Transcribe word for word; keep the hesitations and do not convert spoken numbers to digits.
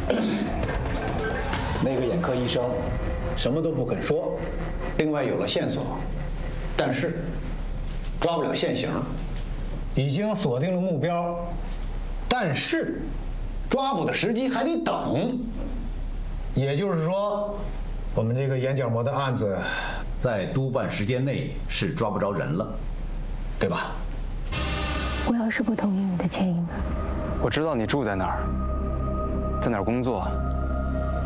那个眼科医生什么都不肯说，另外有了线索，但是抓不了现行，已经锁定了目标，但是抓捕的时机还得等。也就是说，我们这个眼角膜的案子在督办时间内是抓不着人了， 对吧？ 我要是不同意你的建议呢？ 我知道你住在哪儿，在哪儿工作。